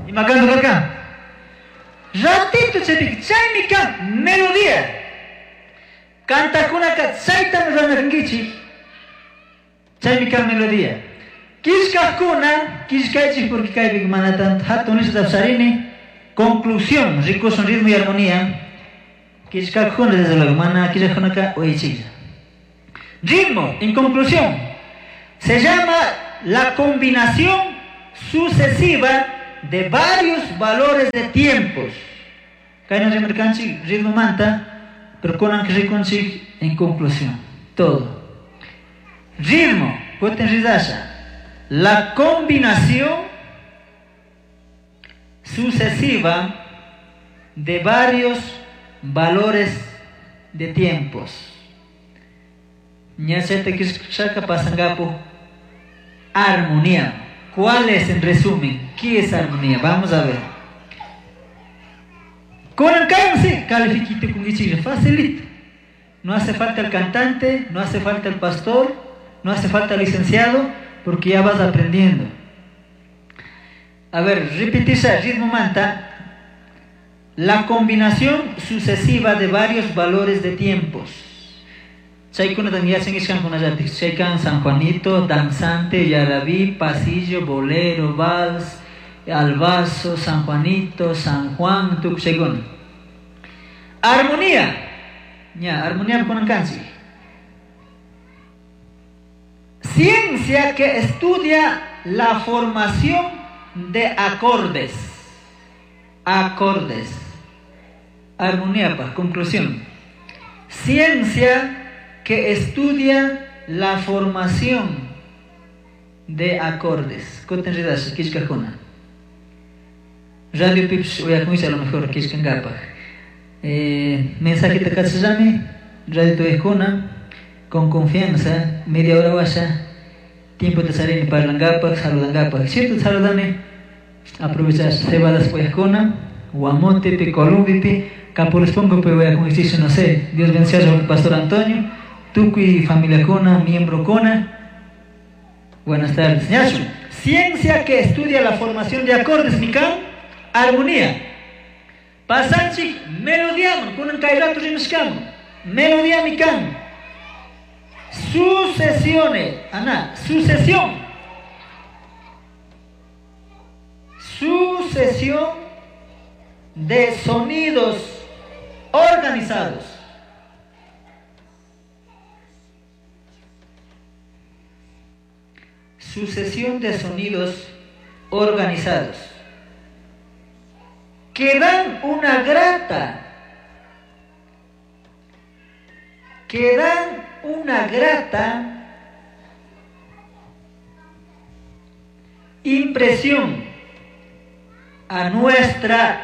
Ima canto acá. Ratito chaymi kan melodía. Canta kunaka chaytan ranarankichik. Chaymi kan melodía. Kishkakuna kishkaychik porque kaypik manatan hatunisha tapsarini. Conclusión, recurso, ritmo y armonía. Kishkakuna desde luego mana kishkakunaka oichik. Ritmo, en conclusión, se llama la combinación sucesiva de varios valores de tiempos. Kaina remerkanchik ritmo manta, pero konan que reconchik en conclusión. Todo. Ritmo, pueden ridasha. La combinación sucesiva de varios valores de tiempos. Ñachete kishaka pasangapo armonía. ¿Cuál es en resumen? ¿Qué es armonía? Vamos a ver. Con el sí, califiquite con guichilla, facilito. No hace falta el cantante, no hace falta el pastor, no hace falta el licenciado, porque ya vas aprendiendo. A ver, repetirse ritmo manta. La combinación sucesiva de varios valores de tiempos. Chaykuna también hacen iskankunallati. Chaykan San Juanito, danzante, yarabí, pasillo, bolero, vals, albazo, San Juanito, San Juan, tukchaykuna. Armonía. Ya, armonía con cansi. Ciencia que estudia la formación de acordes. Acordes. Armonía, pa, conclusión. Ciencia que estudia la formación de acordes. ¿Cuántas redas? Kishkajuna. Radio Pips, voy a conocer a lo mejor Kishkangapa. Mensaje de Katsujami, Radio Tuejuna, con confianza, media hora vaya, tiempo de salir para Langapa, saludangapa. ¿Cierto? Saludame. Aprovechar cebadas Puejuna, Guamote, Picolumbipi, Caporespongo, pero voy a conocer, no sé. Dios bendiga al Pastor Antonio. Tuki familia Kona, miembro Kona. Buenas tardes. Ciencia que estudia la formación de acordes, mikan, armonía. Pasanchik, melodía, kunan kairato rimskam. Melodía mikan. Sucesiones, ana, sucesión. Sucesión de sonidos organizados. Sucesión de sonidos organizados que dan una grata impresión a nuestra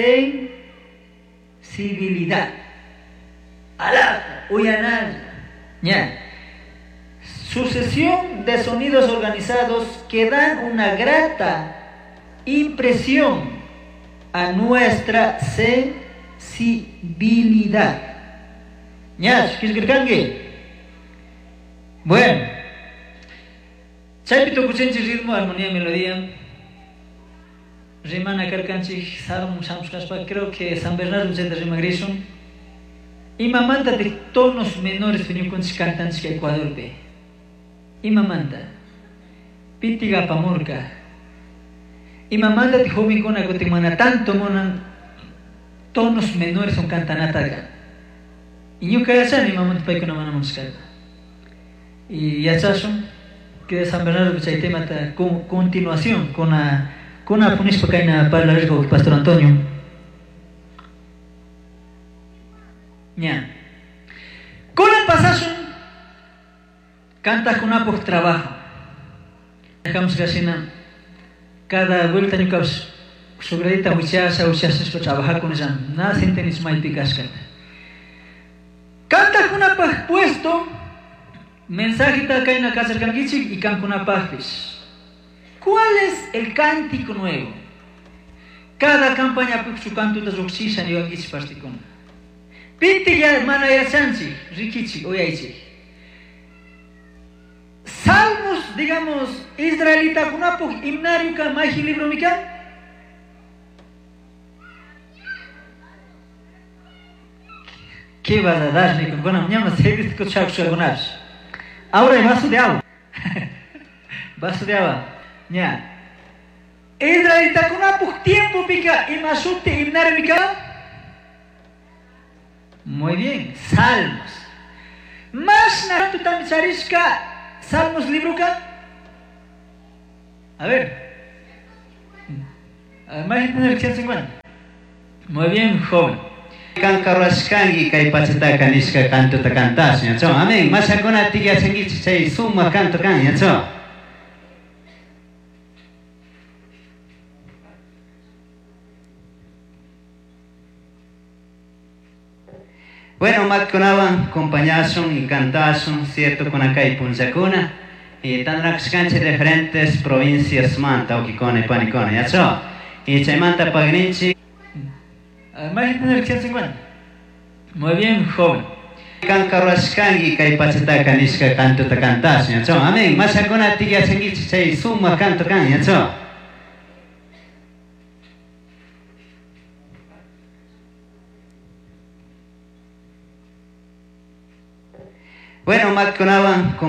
sensibilidad. Alá, uyanal, ya. Sucesión de sonidos organizados que dan una grata impresión a nuestra sensibilidad. ¿Ñash? ¿Qué bueno. Chaypito kuchenchi ritmo, armonía, melodía. Rimana karkanchi, salmo, shamshkashpa. Creo que San Bernardo se rima grison. Y mamanta de tonos menores que no cantan que Ecuador ve. Imamanta pitiga pamurka imamanta de joven con agotimana tanto monan tonos menores son cantanataga y yo que ya ni mamanta para que no van a buscar y ya son que San Bernardo que hay tema con continuación con una punispa caina para el Pastor Antonio ya con el pasaje canta con apo trabajo. Dejamos que así cada vuelta ni caus sogradita muchacha para trabajar con ella. Nada siente ni smile picasca. Canta con apo puesto mensaje ta cae na casa cangichi y can con apafis. ¿Cuál es el cántico nuevo? Cada campaña por su canto de roxisa ni angichi pasticón. Pinti ya mana ya chanchi rikichi oyaichi. Salmos, digamos, israelita, kunapo, himnario, maji, libro, mica. ¿Qué vas a dar, Nico? Bueno, mañana se dice que ahora hay vaso de agua. Vaso de agua. Ya. Israelita con un tiempo pica y masute y narvica. Muy bien. Salmos. Más naratu tamisarisca. Salmos libruca. A ver. Más gente del 150. Muy bien, joven. Kankarwashkangi kay pachata kanishka cantuta cantas, ñacho. Amén. Masakuna tiyasangichi chay suma canto kan, ñacho. Bueno, matkunawan compañason y cantason, cierto, con acá y punzakuna. Y tanrakskanche de diferentes provincias manta, okikone, panicone, ñacho. Y chaymanta pagninchi. Más gente del 150. Muy bien, joven. Kankarwashkangi kay pachata kanishka cantuta cantas, ñacho. Amén. Masakuna tiyasangichi chay suma canto kan, ñacho. Bueno, matkunawan